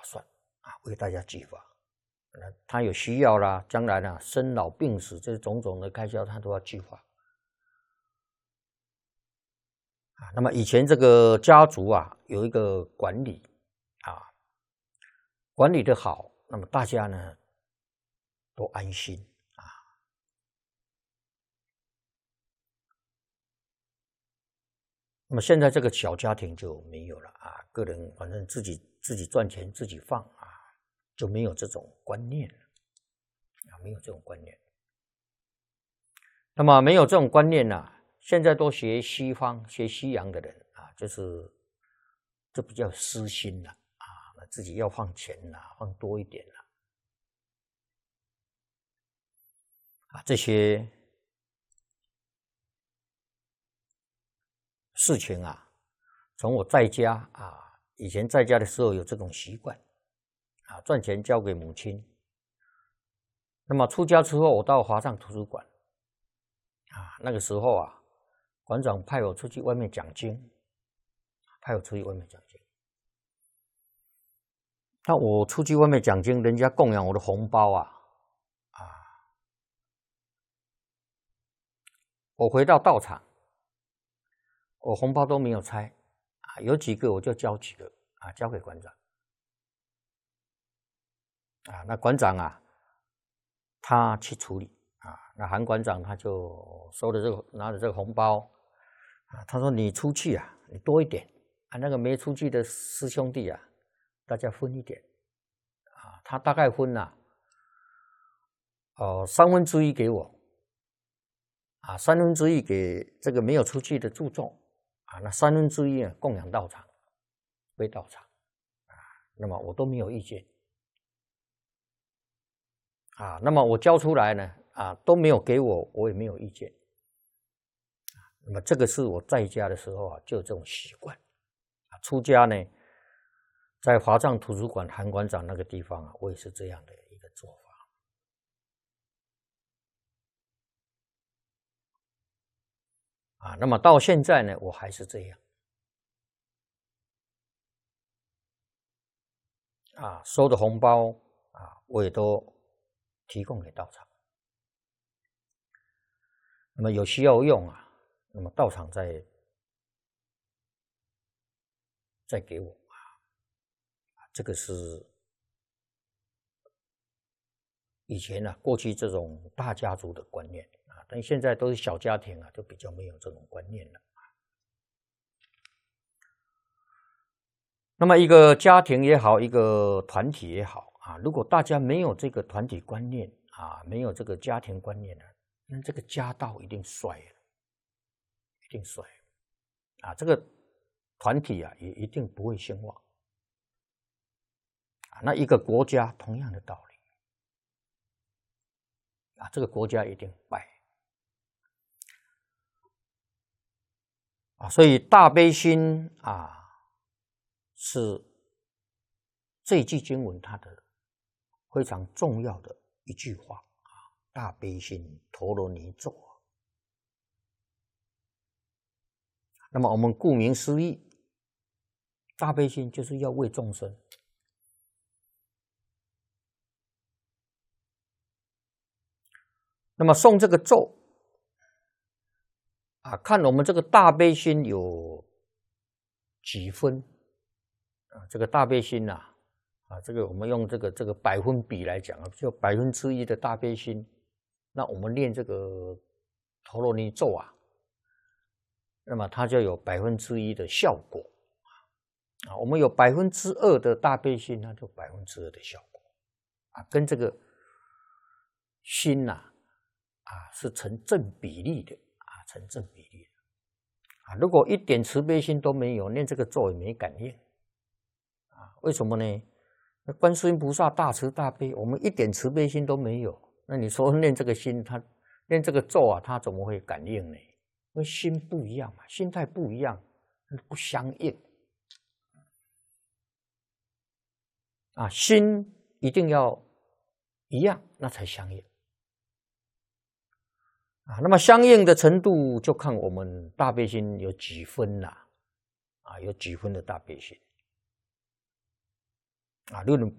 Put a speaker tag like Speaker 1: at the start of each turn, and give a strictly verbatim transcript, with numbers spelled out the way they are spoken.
Speaker 1: 算啊，为大家计划。他有需要啦，将来呢生老病死这种种的开销，他都要计划。啊，那么以前这个家族啊有一个管理啊，管理的好，那么大家呢都安心啊。那么现在这个小家庭就没有了啊，个人反正自己自己赚钱自己放啊，就没有这种观念了啊，没有这种观念。那么没有这种观念呢、啊，现在都学西方、学西洋的人啊，就是这比较私心了啊，自己要放钱啦，放多一点啦啊，这些事情啊，从我在家啊，以前在家的时候有这种习惯啊，赚钱交给母亲。那么出家之后，我到华藏图书馆啊，那个时候啊，馆长派我出去外面讲经，派我出去外面讲经。那我出去外面讲经，人家供养我的红包啊，啊，我回到道场，我红包都没有拆啊，有几个我就交几个啊，交给馆长啊。那馆长啊，他去处理啊。那韩馆长他就收了这个，拿着这个红包啊，他说你出去啊，你多一点啊，那个没出去的师兄弟啊，大家分一点啊。他大概分了哦三分之一给我啊，三分之一给这个没有出去的注重啊，那三分之一啊供养道场，归道场啊。那么我都没有意见啊。那么我交出来呢啊，都没有给我，我也没有意见。那么这个是我在家的时候啊，就有这种习惯啊。出家呢，在华藏图书馆韩馆长那个地方啊，我也是这样的一个做法啊。那么到现在呢，我还是这样啊，收的红包啊，我也都提供给道场。那么有需要用啊，那么道场再再给我啊，这个是以前啊，过去这种大家族的观念啊，但现在都是小家庭啊，就比较没有这种观念了。那么一个家庭也好，一个团体也好啊，如果大家没有这个团体观念啊，没有这个家庭观念呢，那这个家道一定衰了，一定衰啊，这个团体啊也一定不会兴旺啊。那一个国家同样的道理啊，这个国家一定败啊。所以大悲心啊，是这一句经文它的非常重要的一句话啊，大悲心陀罗尼咒。那么我们顾名思义，大悲心就是要为众生。那么诵这个咒啊，看我们这个大悲心有几分啊？这个大悲心呐、啊，啊，这个我们用这个这个百分比来讲啊，就百分之一的大悲心，那我们念这个陀罗尼咒啊，那么它就有百分之一的效果啊。我们有百分之二的大悲心，那就百分之二的效果啊，跟这个心呐 啊, 啊是成正比例的啊，成正比例的啊。如果一点慈悲心都没有，念这个咒也没感应啊。为什么呢？那观世音菩萨大慈大悲，我们一点慈悲心都没有，那你说念这个心，他念这个咒啊，他怎么会感应呢？因为心不一样嘛，心态不一样，不相应啊。心一定要一样，那才相应啊。那么相应的程度，就看我们大悲心有几分啦、啊，啊，有几分的大悲心啊，论